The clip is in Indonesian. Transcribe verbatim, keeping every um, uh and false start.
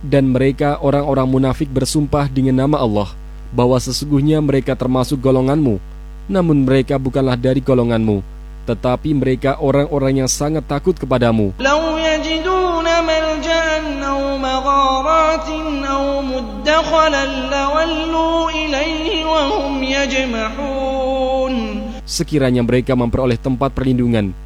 Dan mereka orang-orang munafik bersumpah dengan nama Allah bahwa sesungguhnya mereka termasuk golonganmu, namun mereka bukanlah dari golonganmu, tetapi mereka orang-orang yang sangat takut kepadamu. لو يجدون ملجأ أو مغارات أو مدخلا لولوا إليه وهم يجمحون. Sekiranya mereka memperoleh tempat perlindungan